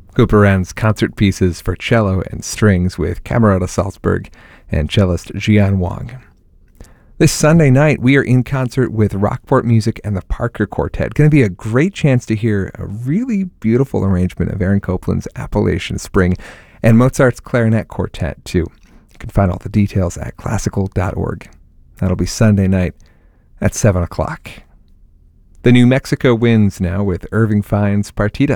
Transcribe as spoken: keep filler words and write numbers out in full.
Couperin's concert pieces for cello and strings with Camerata Salzburg and cellist Jian Wang. This Sunday night, we are in concert with Rockport Music and the Parker Quartet. Going to be a great chance to hear a really beautiful arrangement of Aaron Copland's Appalachian Spring and Mozart's Clarinet Quartet, too. You can find all the details at classical dot org. That'll be Sunday night at seven o'clock. The New Mexico Winds now with Irving Fine's Partita.